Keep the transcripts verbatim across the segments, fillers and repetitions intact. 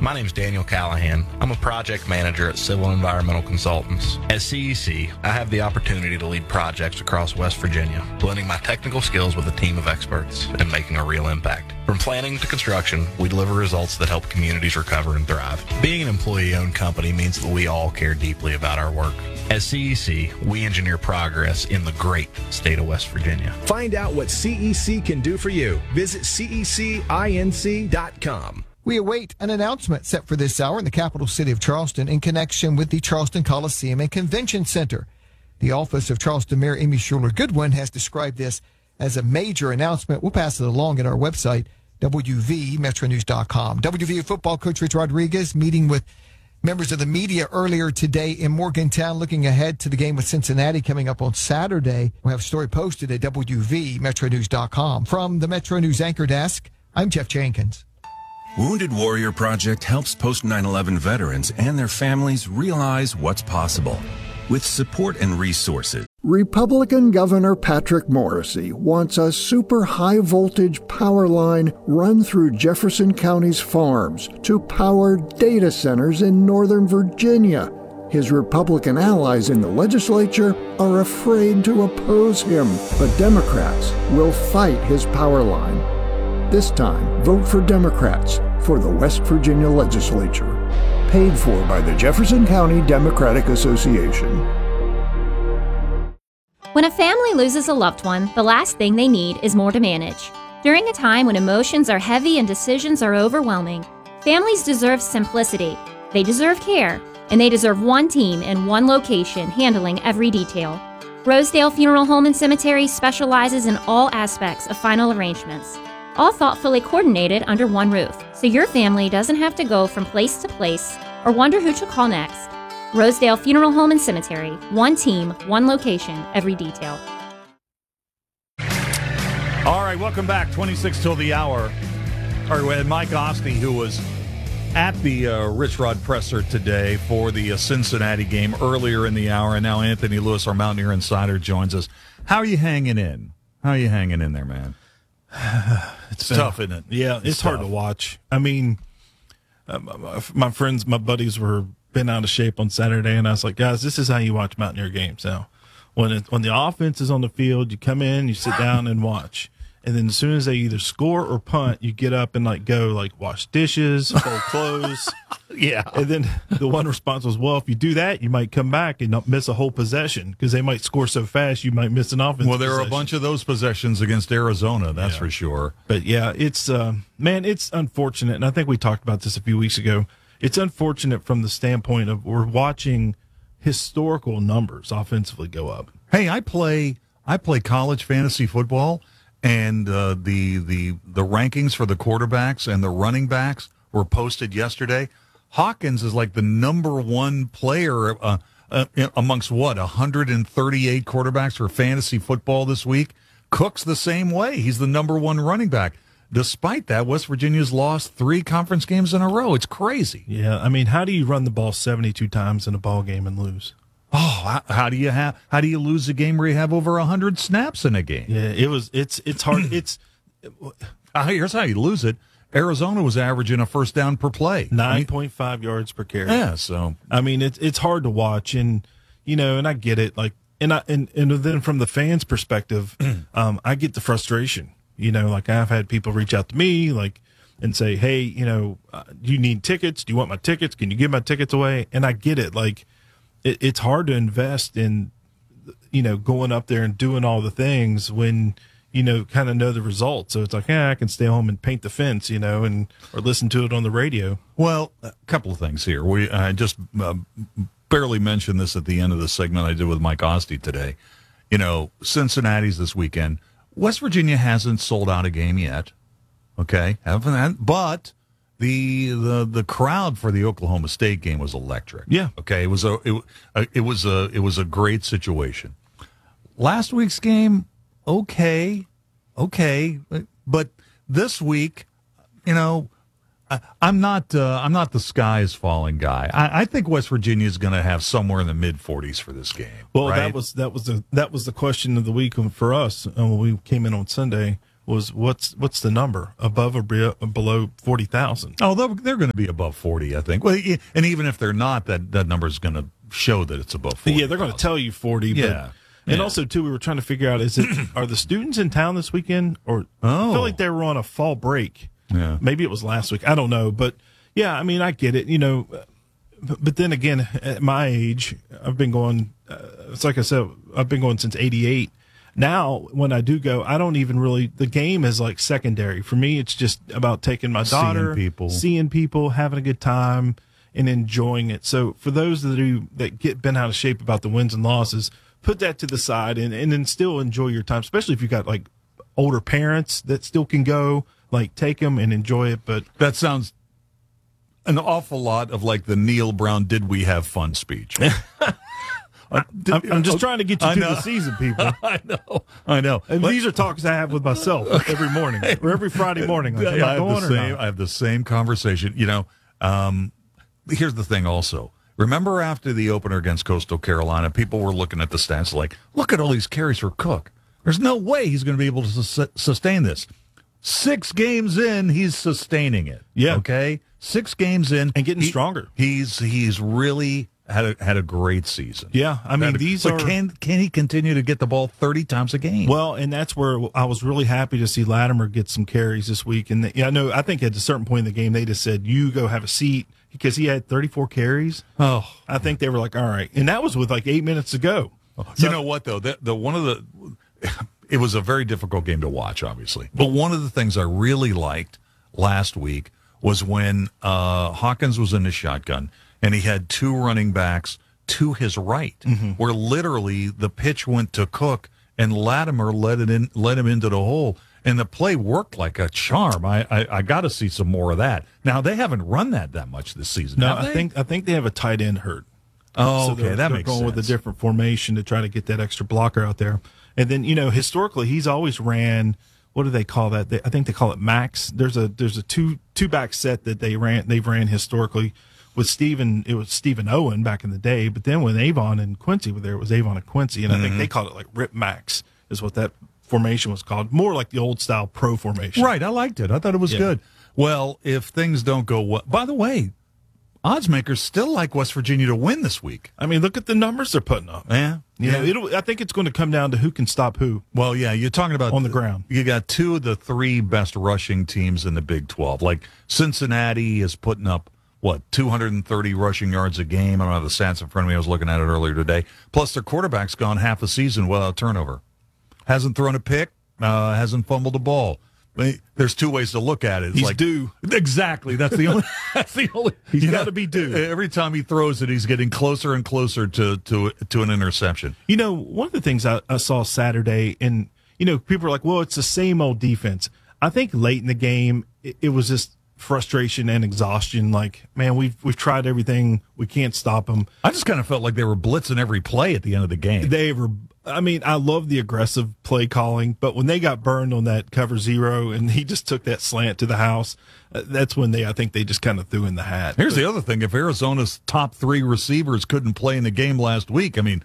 My name is Daniel Callahan. I'm a project manager at Civil and Environmental Consultants. At C E C, I have the opportunity to lead projects across West Virginia, blending my technical skills with a team of experts and making a real impact. From planning to construction, we deliver results that help communities recover and thrive. Being an employee-owned company means that we all care deeply about our work. At C E C, we engineer progress in the great state of West Virginia. Find out what C E C can do for you. Visit C E C inc dot com. We await an announcement set for this hour in the capital city of Charleston in connection with the Charleston Coliseum and Convention Center. The office of Charleston Mayor Amy Schuler Goodwin has described this as a major announcement. We'll pass it along at our website, W V Metro News dot com. W V U football coach Rich Rodriguez meeting with members of the media earlier today in Morgantown, looking ahead to the game with Cincinnati coming up on Saturday. We'll have a story posted at W V Metro News dot com. From the Metro News Anchor Desk, I'm Jeff Jenkins. Wounded Warrior Project helps post nine eleven veterans and their families realize what's possible with support and resources. Republican Governor Patrick Morrisey wants a super high voltage power line run through Jefferson County's farms to power data centers in Northern Virginia. His Republican allies in the legislature are afraid to oppose him, but Democrats will fight his power line. This time, vote for Democrats for the West Virginia legislature. Paid for by the Jefferson County Democratic Association. When a family loses a loved one, the last thing they need is more to manage. During a time when emotions are heavy and decisions are overwhelming, families deserve simplicity, they deserve care, and they deserve one team in one location handling every detail. Rosedale Funeral Home and Cemetery specializes in all aspects of final arrangements, all thoughtfully coordinated under one roof, so your family doesn't have to go from place to place or wonder who to call next. Rosedale Funeral Home and Cemetery, one team, one location, every detail. All right, welcome back. twenty-six till the hour. All right, we had Mike Osti, who was at the uh, Rich Rod Presser today for the uh, Cincinnati game earlier in the hour, and now Anthony Lewis, our Mountaineer Insider, joins us. How are you hanging in? How are you hanging in there, man? It's tough, isn't it? Yeah, it's, it's hard to watch. I mean, uh, my, my friends, my buddies were been out of shape on Saturday, and I was like, guys, this is how you watch Mountaineer games now. When it, when the offense is on the field, you come in, you sit down and watch. And then as soon as they either score or punt, you get up and like go like wash dishes, fold clothes. Yeah. And then the one response was, well, if you do that, you might come back and not miss a whole possession because they might score so fast you might miss an offense. Well, there possession. are a bunch of those possessions against Arizona, that's yeah. for sure. But yeah, it's uh, man, it's unfortunate, and I think we talked about this a few weeks ago. It's unfortunate from the standpoint of we're watching historical numbers offensively go up. Hey, I play I play college fantasy football. And uh, the the the rankings for the quarterbacks and the running backs were posted yesterday. Hawkins is like the number one player uh, uh, amongst what one hundred thirty-eight quarterbacks for fantasy football this week. Cook's the same way. He's the number one running back. Despite that, West Virginia's lost three conference games in a row. It's crazy. Yeah, I mean, how do you run the ball seventy-two times in a ball game and lose? Oh, how, how do you have? How do you lose a game where you have over a hundred snaps in a game? Yeah, it was. It's it's hard. It's uh, here's how you lose it. Arizona was averaging a first down per play, nine point five yards per carry. Yeah, so I mean, it's it's hard to watch, and you know, and I get it. Like, and I and, and then from the fans' perspective, um, I get the frustration. You know, like I've had people reach out to me, like, and say, hey, you know, uh, do you need tickets? Do you want my tickets? Can you give my tickets away? And I get it, like. It, it's hard to invest in, you know, going up there and doing all the things when, you know, kind of know the results. So it's like, yeah, I can stay home and paint the fence, you know, and or listen to it on the radio. Well, a couple of things here. We I just uh, barely mentioned this at the end of the segment I did with Mike Osti today. You know, Cincinnati's this weekend. West Virginia hasn't sold out a game yet. Okay, haven't, but. The, the the crowd for the Oklahoma State game was electric. Yeah. Okay. It was a it, it was a it was a great situation. Last week's game, okay, okay, but this week, you know, I, I'm not uh, I'm not the sky is falling guy. I, I think West Virginia is going to have somewhere in the mid forties for this game. Well, right? that was that was the that was the question of the week for us uh, when we came in on Sunday. was what's what's the number above or be- below forty thousand? Oh, they're, they're going to be above forty, I think. Well, e- and even if they're not, that, that number is going to show that it's above forty. Yeah, they're going to tell you forty. Yeah. But, and Yeah. also, too, we were trying to figure out, is it are the students in town this weekend? Or Oh. I feel like they were on a fall break. Yeah. Maybe it was last week. I don't know. But, yeah, I mean, I get it. You know, but, but then again, at my age, I've been going, uh, it's like I said, I've been going since eighty-eight. Now, when I do go, I don't even really, the game is like secondary. For me, it's just about taking my Seeing daughter, people. seeing people, having a good time, and enjoying it. So for those that do, that get bent out of shape about the wins and losses, put that to the side and, and then still enjoy your time, especially if you got like older parents that still can go, like take them and enjoy it. But That sounds an awful lot of like the Neil Brown "Did we have fun" speech. I'm, I'm just trying to get you I through know. the season, people. I know, I know. And But- these are talks I have with myself every morning or every Friday morning. Like, am Yeah, I I, have going the or same, not? I have the same conversation. You know, um, here's the thing also. Remember after the opener against Coastal Carolina, people were looking at the stats like, look at all these carries for Cook. There's no way he's going to be able to sus- sustain this. Six games in, he's sustaining it. Yeah. Okay? Six games in. And getting he- stronger. He's he's really had a, had a great season. Yeah, I mean, Had a- these but are- Can, can he continue to get the ball thirty times a game? Well, and that's where I was really happy to see Latimer get some carries this week. And the, yeah, I know, I think at a certain point in the game, they just said, you go have a seat because he had thirty-four carries. oh. I think they were like, all right. And that was with like eight minutes to go. You know what though? The, the one of the it was a very difficult game to watch, obviously. But one of the things I really liked last week was when uh, Hawkins was in the shotgun and he had two running backs to his right, where literally the pitch went to Cook and Latimer let it in, let him into the hole, and the play worked like a charm. I I, I got to see some more of that. Now they haven't run that that much this season. No, have I they? think I think they have a tight end hurt. Oh, So okay, they're, that they're makes going sense. with a different formation to try to get that extra blocker out there. And then, you know, historically, he's always ran. What do they call that? They, I think they call it max. There's a there's a two two back set that they ran. They've ran historically with Stephen. It was Stephen Owen back in the day. But then when Avon and Quincy were there, it was Avon and Quincy, and I think they called it like rip max is what that formation was called. More like the old style pro formation. Right, I liked it. I thought it was Yeah. good. Well, if things don't go well, by the way, odds makers still like West Virginia to win this week. I mean, look at the numbers they're putting up. Yeah, You know, it'll, I think it's going to come down to who can stop who. Well, yeah, you're talking about On the ground. You got two of the three best rushing teams in the Big twelve. Like Cincinnati is putting up what two hundred thirty rushing yards a game. I don't have the stats in front of me. I was looking at it earlier today. Plus, their quarterback's gone half a season without turnover. Hasn't thrown a pick. Uh, hasn't fumbled a ball. I mean, there's two ways to look at it. It's He's like, due. Exactly. That's the only. That's the only. He's you know, gotta be due. Every time he throws it, he's getting closer and closer to to to an interception. You know, one of the things I, I saw Saturday, and, you know, people are like, well, it's the same old defense. I think late in the game, it, it was just frustration and exhaustion. Like, man, we've, we've tried everything. We can't stop them. I just kind of felt like they were blitzing every play at the end of the game. They were, I mean, I love the aggressive play calling, but when they got burned on that cover zero and he just took that slant to the house, uh, that's when they, I think they just kind of threw in the hat. Here's But- the other thing. If Arizona's top three receivers couldn't play in the game last week, I mean,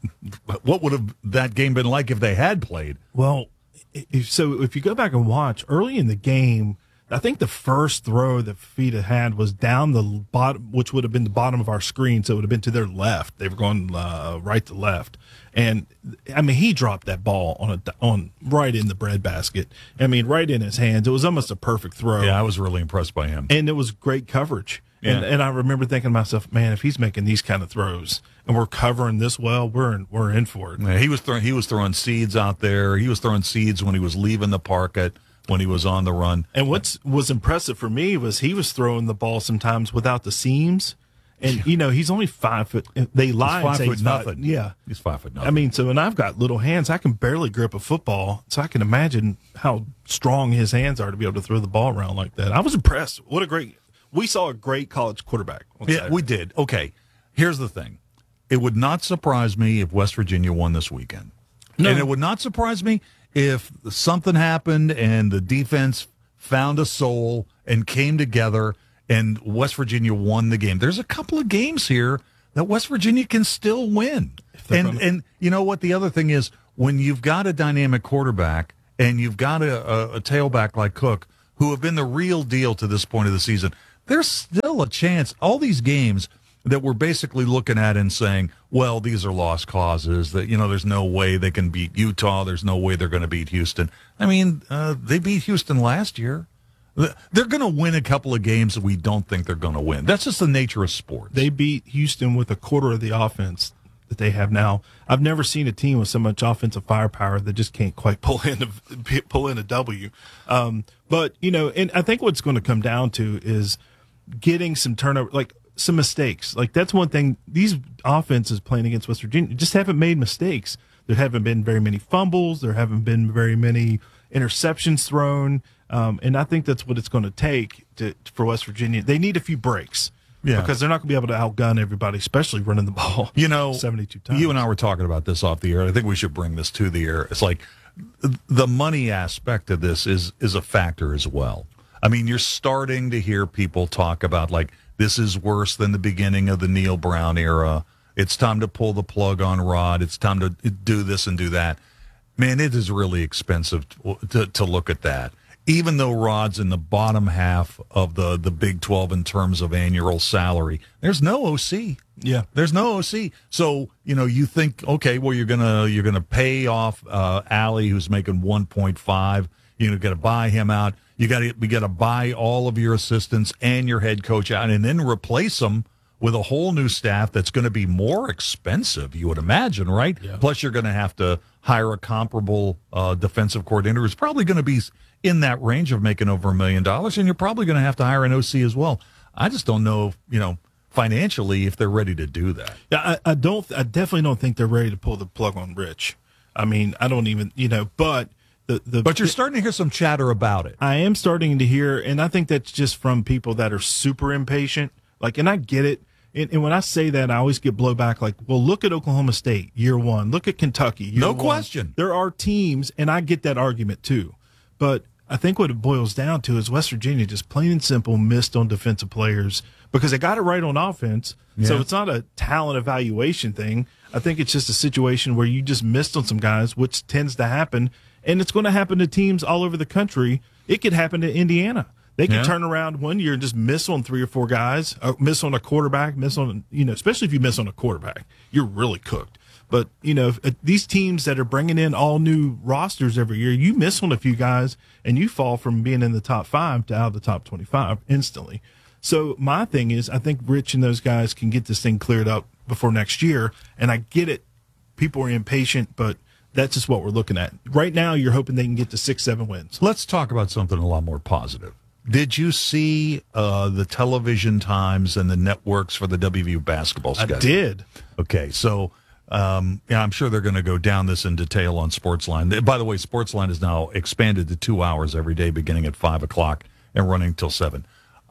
what would have that game been like if they had played? Well, if, so if you go back and watch early in the game, I think the first throw that Fita had was down the bottom, which would have been the bottom of our screen. So it would have been to their left. They were going uh, right to left. And I mean, he dropped that ball on a, on right in the breadbasket. I mean, right in his hands. It was almost a perfect throw. Yeah, I was really impressed by him. And it was great coverage. And, Yeah. and I remember thinking to myself, man, if he's making these kind of throws and we're covering this well, we're in, we're in for it. Yeah, he was throwing he was throwing seeds out there. He was throwing seeds when he was leaving the park when he was on the run. And what was impressive for me was he was throwing the ball sometimes without the seams. And, you know, he's only five foot. They lie He's and five say foot he's five- nothing. Yeah. He's five foot nothing. I mean, so, and I've got little hands. I can barely grip a football. So I can imagine how strong his hands are to be able to throw the ball around like that. I was impressed. What a great, we saw a great college quarterback. on yeah, Saturday. we did. Okay, here's the thing. It would not surprise me if West Virginia won this weekend. No. And it would not surprise me if something happened and the defense found a soul and came together and West Virginia won the game. There's a couple of games here that West Virginia can still win. they're And gonna- and you know what? The other thing is when you've got a dynamic quarterback and you've got a, a, a tailback like Cook, who have been the real deal to this point of the season, there's still a chance. All these games that we're basically looking at and saying, well, these are lost causes, that, you know, there's no way they can beat Utah. There's no way they're going to beat Houston. I mean, uh, they beat Houston last year. They're going to win a couple of games that we don't think they're going to win. That's just the nature of sports. They beat Houston with a quarter of the offense that they have now. I've never seen a team with so much offensive firepower that just can't quite pull in a, pull in a W. Um, but, you know, and I think what's going to come down to is getting some turnover, like some mistakes. Like that's one thing. These offenses playing against West Virginia just haven't made mistakes. There haven't been very many fumbles. There haven't been very many interceptions thrown. Um, and I think that's what it's going to take to, for West Virginia. They need a few breaks. Yeah. Because they're not going to be able to outgun everybody, especially running the ball. You know, seventy-two times. You and I were talking about this off the air. I think we should bring this to the air. It's like the money aspect of this is is a factor as well. I mean, you're starting to hear people talk about, like, this is worse than the beginning of the Neil Brown era. It's time to pull the plug on Rod. It's time to do this and do that. Man, it is really expensive to, to, to look at that. Even though Rod's in the bottom half of the, the Big twelve in terms of annual salary, there's no O C. Yeah, there's no O C. So, you know, you think, okay, well, you're gonna you're gonna pay off uh, Allie, who's making one point five. You're gonna buy him out. You got to we got to buy all of your assistants and your head coach out, and then replace them with a whole new staff that's going to be more expensive, you would imagine, right? Yeah. Plus, you're going to have to hire a comparable uh, defensive coordinator who's probably going to be in that range of making over a million dollars, and you're probably going to have to hire an O C as well. I just don't know, if, you know, financially, if they're ready to do that. Yeah, I, I don't. I definitely don't think they're ready to pull the plug on Rich. I mean, I don't even, you know, but the the. But you're starting to hear some chatter about it. I am starting to hear, and I think that's just from people that are super impatient. Like, and I get it. And, and when I say that, I always get blowback like, well, look at Oklahoma State, year one. Look at Kentucky, year no one. question. There are teams, and I get that argument too. But I think what it boils down to is West Virginia just plain and simple missed on defensive players because they got it right on offense. Yeah. So it's not a talent evaluation thing. I think it's just a situation where you just missed on some guys, which tends to happen. And it's going to happen to teams all over the country. It could happen to Indiana. They can yeah. turn around one year and just miss on three or four guys, or miss on a quarterback, miss on, you know, especially if you miss on a quarterback, you're really cooked. But, you know, if, these teams that are bringing in all new rosters every year, you miss on a few guys and you fall from being in the top five to out of the top twenty-five instantly. So my thing is, I think Rich and those guys can get this thing cleared up before next year. And I get it. People are impatient, but that's just what we're looking at. Right now, you're hoping they can get to six, seven wins. Let's talk about something a lot more positive. Did you see uh, the television times and the networks for the W V U basketball schedule? I did. Okay, so um, yeah, I'm sure they're going to go down this in detail on Sportsline. By the way, Sportsline is now expanded to two hours every day, beginning at five o'clock and running till seven.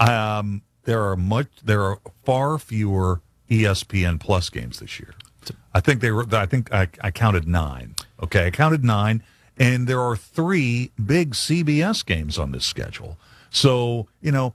Um, there are much. There are far fewer E S P N Plus games this year. I think they were. I think I, I counted nine. Okay, I counted nine, and there are three big C B S games on this schedule. So, you know,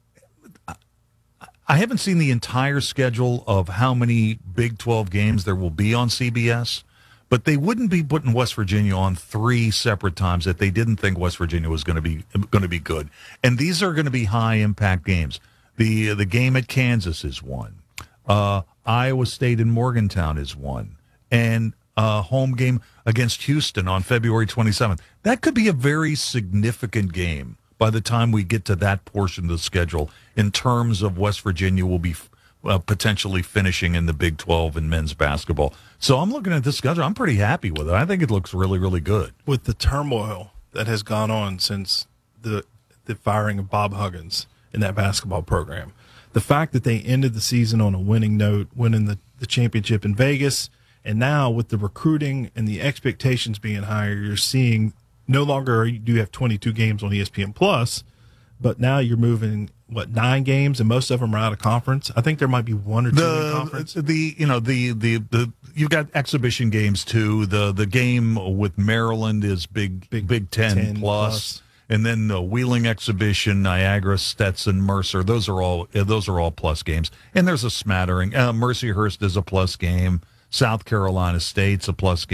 I haven't seen the entire schedule of how many Big twelve games there will be on C B S, but they wouldn't be putting West Virginia on three separate times if they didn't think West Virginia was going to be going to be good. And these are going to be high impact games. The the game at Kansas is one. Uh, Iowa State and Morgantown is one. And a home game against Houston on February twenty-seventh. That could be a very significant game by the time we get to that portion of the schedule, in terms of West Virginia will be uh, potentially finishing in the Big twelve in men's basketball. So I'm looking at this schedule. I'm pretty happy with it. I think it looks really, really good. With the turmoil that has gone on since the the firing of Bob Huggins in that basketball program, the fact that they ended the season on a winning note, winning the, the championship in Vegas, and now with the recruiting and the expectations being higher, you're seeing no longer do you have twenty-two games on E S P N Plus, but now you're moving, what, nine games, and most of them are out of conference. I think there might be one or two the, in conference. The you know the the the you've got exhibition games too. The the game with Maryland is Big Big, Big Ten, ten plus. plus. And then the Wheeling exhibition, Niagara, Stetson, Mercer. Those are all those are all plus games. And there's a smattering. Uh, Mercyhurst is a plus game. South Carolina State's a plus game.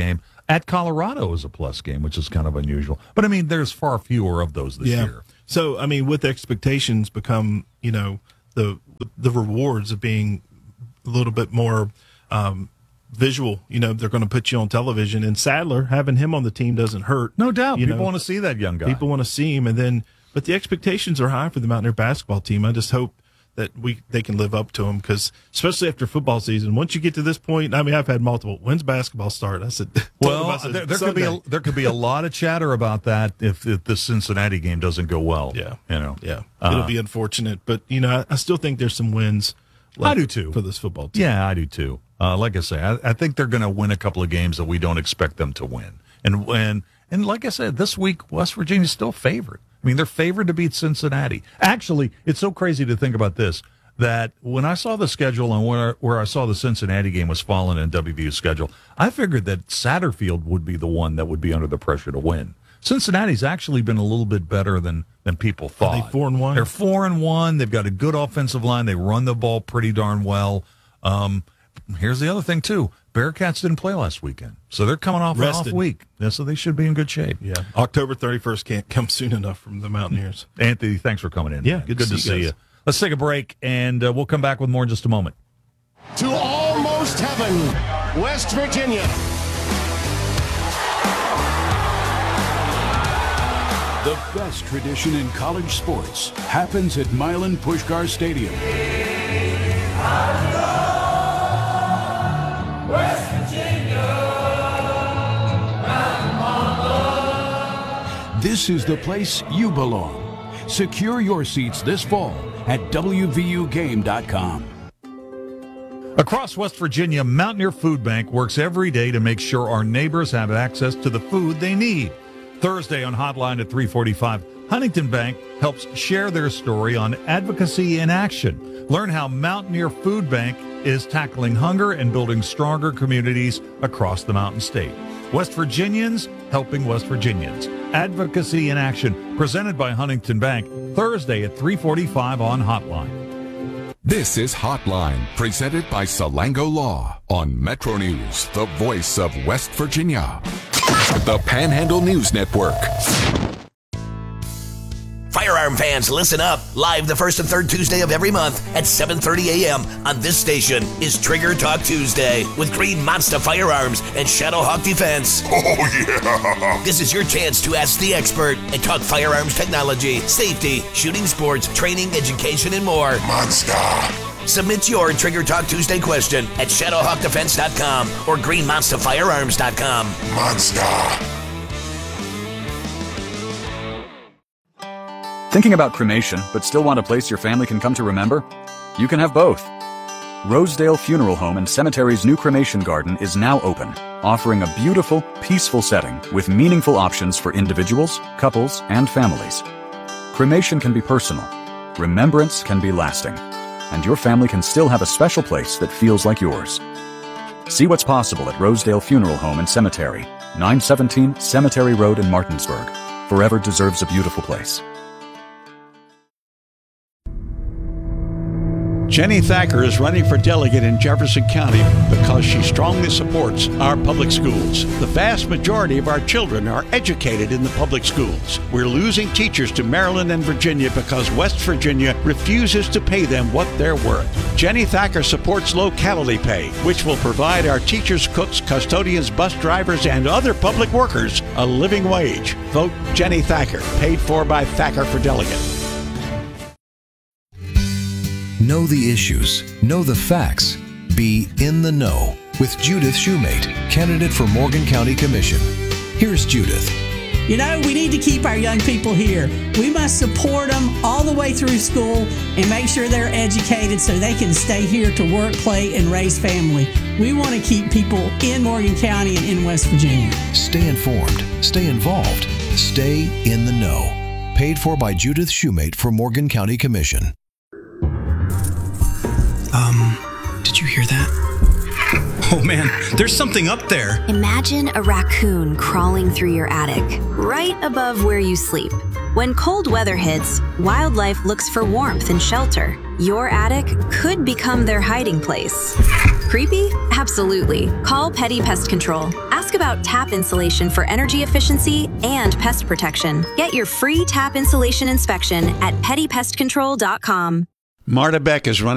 At Colorado is a plus game, which is kind of unusual. But, I mean, there's far fewer of those this yeah. year. So, I mean, with expectations become, you know, the the rewards of being a little bit more um, visual. You know, they're going to put you on television. And Sadler, having him on the team doesn't hurt. No doubt. You People know, want to see that young guy. People want to see him. And then, but the expectations are high for the Mountaineer basketball team. I just hope that we they can live up to them, because especially after football season, once you get to this point, I mean, I've had multiple. When's basketball start? I said, well, I said, there, there could be a, there could be a lot of chatter about that if, if the Cincinnati game doesn't go well. Yeah, you know, yeah, uh, it'll be unfortunate, but you know, I, I still think there's some wins. I do too for this football team. Yeah, I do too. Uh, like I say, I, I think they're going to win a couple of games that we don't expect them to win, and when and like I said, this week West Virginia's still favored. I mean, they're favored to beat Cincinnati. Actually, it's so crazy to think about this, that when I saw the schedule and where, where I saw the Cincinnati game was falling in W V U's schedule, I figured that Satterfield would be the one that would be under the pressure to win. Cincinnati's actually been a little bit better than, than people thought. Are they four and one? They're four and one. They've got a good offensive line. They run the ball pretty darn well. Um, here's the other thing, too. Bearcats didn't play last weekend, so they're coming off Rested. an off week. Yeah, so they should be in good shape. Yeah, October thirty-first can't come soon enough from the Mountaineers. Anthony, thanks for coming in. Yeah, man. good, good to, to see, see you. you. Let's take a break, and uh, we'll come back with more in just a moment. To almost heaven, West Virginia. The best tradition in college sports happens at Milan Puskar Stadium. West Virginia, This is the place you belong. Secure your seats this fall at W V U game dot com. Across West Virginia, Mountaineer Food Bank works every day to make sure our neighbors have access to the food they need. Thursday on Hotline at three forty-five, Huntington Bank helps share their story on advocacy in action. Learn how Mountaineer Food Bank is tackling hunger and building stronger communities across the Mountain State. West Virginians helping West Virginians. Advocacy in Action, presented by Huntington Bank, Thursday at three forty-five on Hotline. This is Hotline, presented by Salango Law on Metro News, the voice of West Virginia. The Panhandle News Network. Firearm fans, listen up. Live the first and third Tuesday of every month at seven thirty a.m. on this station is Trigger Talk Tuesday with Green Monster Firearms and Shadowhawk Defense. Oh, yeah. This is your chance to ask the expert and talk firearms technology, safety, shooting sports, training, education, and more. Monster. Submit your Trigger Talk Tuesday question at shadowhawk defense dot com or green monster firearms dot com. Monster. Thinking about cremation, but still want a place your family can come to remember? You can have both. Rosedale Funeral Home and Cemetery's new cremation garden is now open, offering a beautiful, peaceful setting with meaningful options for individuals, couples, and families. Cremation can be personal. Remembrance can be lasting. And your family can still have a special place that feels like yours. See what's possible at Rosedale Funeral Home and Cemetery, nine seventeen Cemetery Road in Martinsburg. Forever deserves a beautiful place. Jenny Thacker is running for delegate in Jefferson County because she strongly supports our public schools. The vast majority of our children are educated in the public schools. We're losing teachers to Maryland and Virginia because West Virginia refuses to pay them what they're worth. Jenny Thacker supports locality pay, which will provide our teachers, cooks, custodians, bus drivers, and other public workers a living wage. Vote Jenny Thacker, paid for by Thacker for Delegate. Know the issues, know the facts, be in the know with Judith Shoemate, candidate for Morgan County Commission. Here's Judith. You know, we need to keep our young people here. We must support them all the way through school and make sure they're educated so they can stay here to work, play, and raise family. We want to keep people in Morgan County and in West Virginia. Stay informed, stay involved, stay in the know. Paid for by Judith Shoemate for Morgan County Commission. Um, did you hear that? Oh man, there's something up there. Imagine a raccoon crawling through your attic, right above where you sleep. When cold weather hits, wildlife looks for warmth and shelter. Your attic could become their hiding place. Creepy? Absolutely. Call Petty Pest Control. Ask Ask about tap insulation for energy efficiency and pest protection. Get your free tap insulation inspection at petty pest control dot com. Marta Beck is running